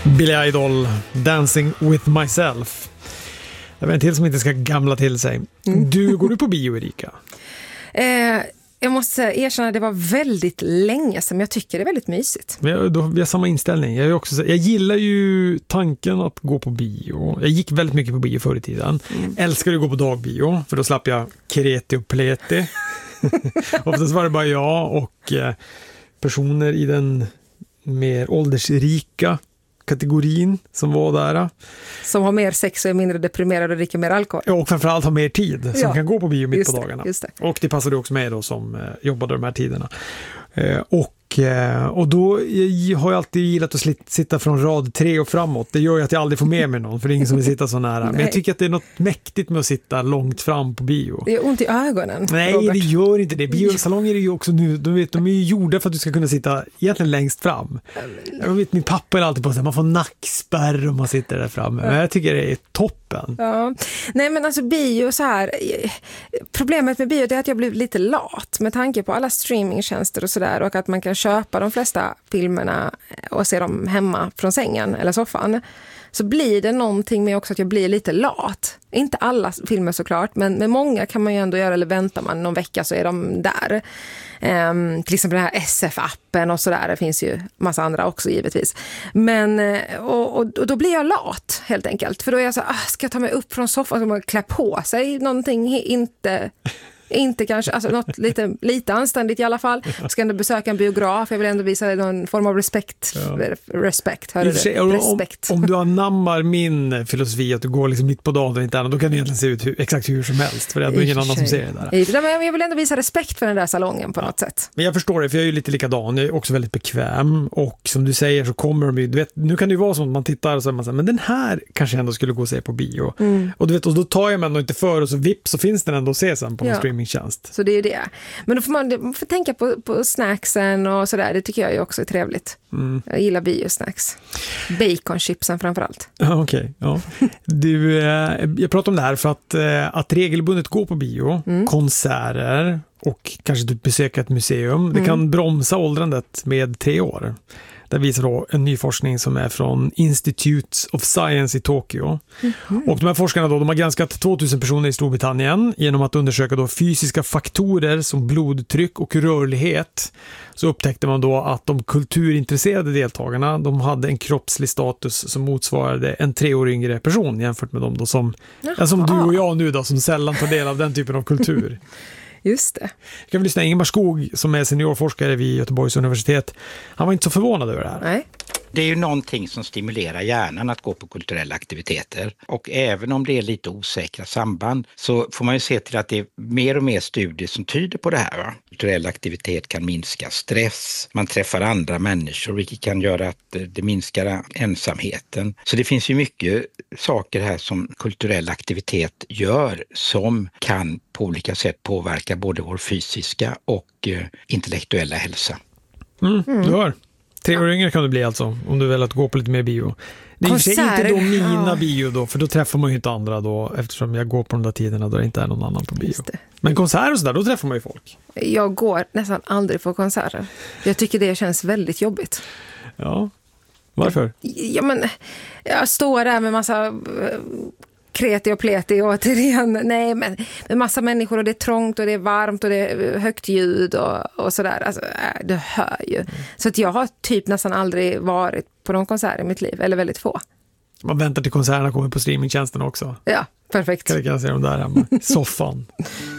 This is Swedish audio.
Billy Idol, Dancing with myself. Det var en till som inte ska gamla till sig. Går du på bio, Erika? Jag måste erkänna att det var väldigt länge sedan, jag tycker det är väldigt mysigt. Vi har samma inställning. Jag gillar ju tanken att gå på bio. Jag gick väldigt mycket på bio förr i tiden. Älskar att gå på dagbio, för då slapp jag kreti och pleti. Oftast var det bara jag och personer i den mer åldersrika kategorin som var där. Som har mer sex och är mindre deprimerad och dricker mer alkohol. Ja, och framförallt har mer tid som kan gå på bio mitt på dagarna. Just det. Och det passade också med då som jobbade de här tiderna. Och då har jag alltid gillat att sitta från rad 3 och framåt. Det gör ju att jag aldrig får med mig någon, för det är ingen som vill sitta så nära. Men jag tycker att det är något mäktigt med att sitta långt fram på bio. Det är ont i ögonen. Nej, Robert. Det gör inte det. Biosalonger är ju också nu, de är ju gjorda för att du ska kunna sitta egentligen längst fram. Jag vet, min pappa är alltid på att man får nackspärr om man sitter där framme. Men jag tycker det är toppen. Ja. Nej, men alltså bio så här, problemet med bio är att jag blir lite lat med tanke på alla streamingtjänster och sådär, och att man kan köpa de flesta filmerna och se dem hemma från sängen eller soffan. Så blir det någonting med också att jag blir lite lat. Inte alla filmer såklart, men med många kan man ju ändå göra, eller väntar man någon vecka så är de där. Till exempel den här SF-appen och sådär, det finns ju massa andra också givetvis. Men, och då blir jag lat helt enkelt. För då är jag så ska jag ta mig upp från soffan och klä på sig någonting, inte kanske, alltså något lite anständigt i alla fall. Jag ska ändå besöka en biograf, jag vill ändå visa någon form av respekt. Om du anammar min filosofi att du går liksom mitt på dagen och inte annat, då kan det egentligen se ut exakt hur som helst, för det är ingen annan som ser det där. Men jag vill ändå visa respekt för den där salongen på något sätt. Men jag förstår det, för jag är ju lite likadan. Jag är också väldigt bekväm, och som du säger så kommer de ju, du vet, nu kan det ju vara så att man tittar och så man säger, men den här kanske ändå skulle gå och se på bio. Och du vet, och då tar jag mig ändå inte för, och så vips så finns den ändå att se sen på någon streamingtjänst. Så det är ju det. Men då får man får tänka på snacksen och sådär. Det tycker jag ju också är trevligt. Jag gillar biosnacks. Baconchipsen framförallt. Ja, okej. Ja. Jag pratar om det här för att regelbundet gå på bio, konserter och kanske du besöker ett museum, det kan bromsa åldrandet med 3 år. Det visar då en ny forskning som är från Institute of Science i Tokyo. Och de här forskarna då, de har granskat 2000 personer i Storbritannien genom att undersöka då fysiska faktorer som blodtryck och rörlighet. Så upptäckte man då att de kulturintresserade deltagarna, de hade en kroppslig status som motsvarade en 3 år yngre person jämfört med dem då som du och jag nu då, som sällan tar del av den typen av kultur. Just det. Jag kan lyssna Ingemar Skog som är seniorforskare vid Göteborgs universitet. Han var inte så förvånad över det här. Nej. Det är ju någonting som stimulerar hjärnan att gå på kulturella aktiviteter. Och även om det är lite osäkra samband så får man ju se till att det är mer och mer studier som tyder på det här. Va? Kulturell aktivitet kan minska stress, man träffar andra människor, vilket kan göra att det minskar ensamheten. Så det finns ju mycket saker här som kulturell aktivitet gör som kan på olika sätt påverka både vår fysiska och intellektuella hälsa. Du hör. 3 år yngre kan du bli alltså, om du vill att gå på lite mer bio. Det är inte då mina bio då, för då träffar man ju inte andra då, eftersom jag går på de där tiderna då det inte är någon annan på bio. Men konserter och sådär, då träffar man ju folk. Jag går nästan aldrig på konserter. Jag tycker det känns väldigt jobbigt. Ja, varför? Ja, men jag står där med massa kreti och pleti återigen. Nej, men med massa människor, och det är trångt och det är varmt och det är högt ljud och sådär. Alltså, det hör ju. Så att jag har typ nästan aldrig varit på någon konsert i mitt liv, eller väldigt få. Man väntar till konserterna kommer på streamingtjänsten också. Ja, perfekt. Kan jag se dem där hemma i soffan.